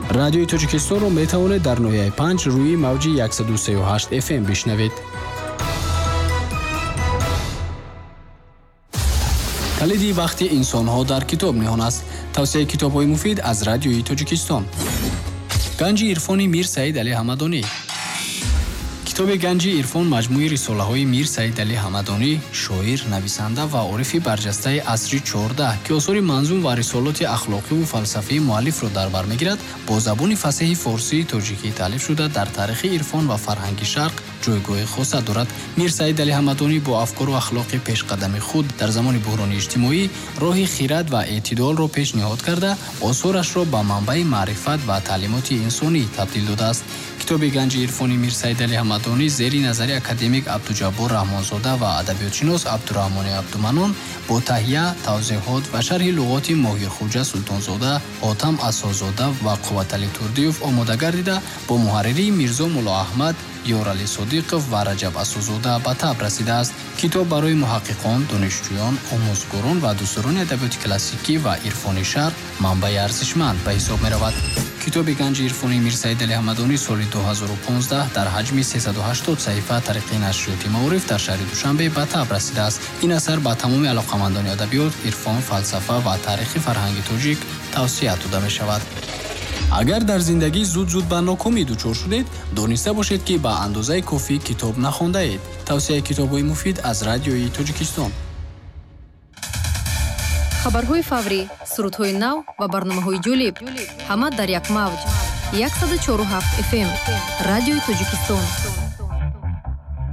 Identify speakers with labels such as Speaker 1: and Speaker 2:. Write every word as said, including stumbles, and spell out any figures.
Speaker 1: радиои Тоҷикистонро метавонед дар ноҳияи панҷ рӯи мавҷи яксаду сею ҳашт эф эм бишнавед. калиди вақти инсонҳо дар китоб ниҳон аст. тавсияи китобҳои муфид аз радиои Тоҷикистон. ганҷи ирфони Мир Саид Али Ҳамадонӣ. китоби ганҷи ирфон маҷмӯи рисолаҳои Мир Саид Али Ҳамадонӣ, шоир, нависанда ва орифи барҷастаи асри чордаҳ ки осори манзум ва рисолоти ахлоқиву фалсафии муаллифро дар бар мегирад, бо забони фасеҳи форсии тоҷикӣ таълиф шуда дар таърихи ирфон ва фарҳанги шарқ ҷойгоҳи хоса дорад. Мир Саид Али Ҳамадонӣ бо афкору ахлоқи пешқадами худ дар замони буҳрони иҷтимоӣ роҳи хирад ва эътидолро пешниҳод карда, осорашро ба манбаи маърифат ва таълимоти инсонӣ табдил додааст. китоби ганҷи ирфони Мир Саид Али Ҳамадонӣ зери назари академик Абдуҷаббор Раҳмонзода ва адабиётшинос Абдураҳмони Абдуманон бо таҳия, тавзеҳот ва шарҳи луғоти Моҳирхоҷа Султонзода, Отам Асозода ва Қувватали Турдиёв омода гардида, бо муҳарририи Мирзо Мулло Аҳмад, Ёрали Содиқов ва Раҷаб Асозода ба таб расидааст. китоб барои муҳаққиқон, донишҷӯён, омӯзгорон ва дӯстдорони адабиёти классикӣ ва ирфони шарқ манбаи арзишманд ба ҳисоб меравад. китоби ганҷи ирфони Мир Саид Али Ҳамадонӣ соли дуҳазору понздаҳ дар ҳаҷми сесаду ҳаштод саҳифа тариқи нашриёти Маориф дар шаҳри Душанбе ба таб расидааст. ин асар ба тамоми алоқамандони адабиёт, ирфон, фалсафа ва таърихи фарҳанги тоҷик тавсия дода мешавад. агар дар зиндагӣ зуд-зуд ба нокомӣ дучор шудед, дониста бошед, ки ба андозаи кофӣ китоб нахондаед. тавсияи китобҳои муфид аз радиои Тоҷикистон.
Speaker 2: хабарҳои фаврӣ, сурудҳои нав ва барномаҳои ҷолиб ҳама дар як мавҷ. яксаду чору ҳафт эф эм радиои Тоҷикистон.